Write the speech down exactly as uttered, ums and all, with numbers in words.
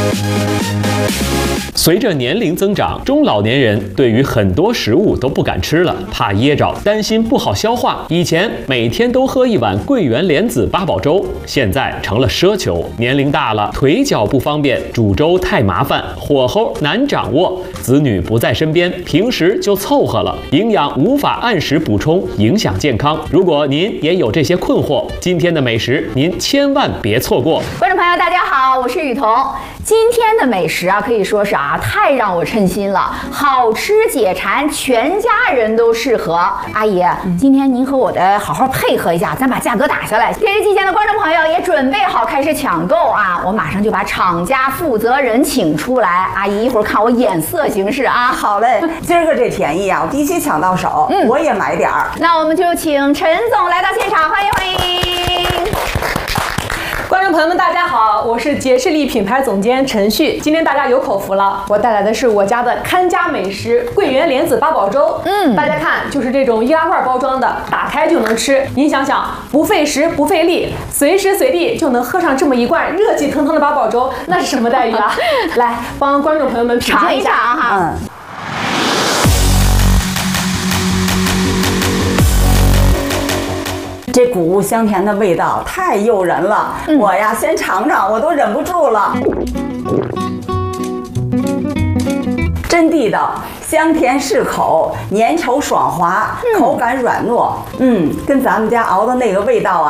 随着年龄增长，中老年人对于很多食物都不敢吃了，怕噎着，担心不好消化。以前每天都喝一碗桂圆莲子八宝粥，现在成了奢求。年龄大了，腿脚不方便，煮粥太麻烦，火候难掌握，子女不在身边，平时就凑合了，营养无法按时补充，影响健康。如果您也有这些困惑，今天的美食您千万别错过。 观众朋友，大家好，我是雨桐。今天的美食啊，可以说是啊，太让我称心了，好吃解馋，全家人都适合。阿姨，今天您和我的好好配合一下，咱把价格打下来。电视机前的观众朋友也准备好开始抢购啊！我马上就把厂家负责人请出来。阿姨，一会儿看我眼色行事啊。 好嘞，今儿个这便宜啊，我必须抢到手。嗯，我也买点儿。 那我们就请陈总来到现场，欢迎欢迎。 观众朋友们，大家好，我是杰士利品牌总监陈旭。今天大家有口福了，我带来的是我家的看家美食——桂圆莲子八宝粥。嗯，大家看，就是这种易拉罐包装的，打开就能吃。您想想，不费时不费力，随时随地就能喝上这么一罐热气腾腾的八宝粥，那是什么待遇啊？来，帮观众朋友们品尝一下啊！哈。嗯。 这谷物香甜的味道太诱人了，嗯、我呀先尝尝，我都忍不住了。真地道，香甜适口，粘稠爽滑，嗯、口感软糯，嗯，跟咱们家熬的那个味道啊。